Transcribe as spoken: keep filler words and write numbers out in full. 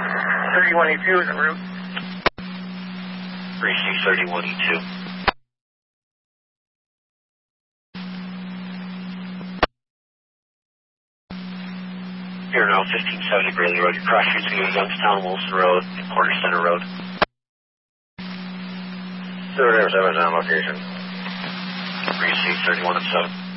thirty-one E two is en route. Receive thirty-one E two. Here now, fifteen seventy Brayley Road. Your cross street's going to be Youngstown, Wilson Road, and Porter Center Road. Third seven on location. Receive thirty-one and seven.